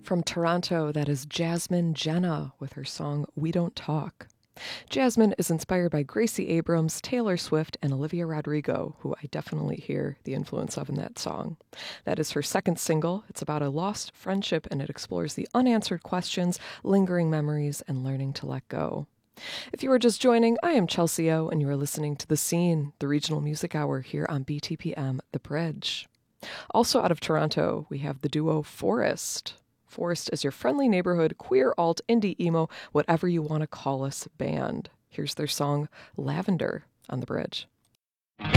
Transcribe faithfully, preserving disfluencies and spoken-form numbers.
From Toronto, that is Jasmine Jenna with her song We Don't Talk. Jasmine is inspired by Gracie Abrams, Taylor Swift, and Olivia Rodrigo, who I definitely hear the influence of in that song. That is her second single. It's about a lost friendship, and it explores the unanswered questions, lingering memories, and learning to let go. If you are just joining, I am Chelsea O, and you are listening to The Scene, the regional music hour here on B T P M The Bridge. Also out of Toronto, we have the duo Forest. Forest is your friendly neighborhood, queer, alt, indie, emo, whatever you want to call us band. Here's their song, Lavender, on The Bridge.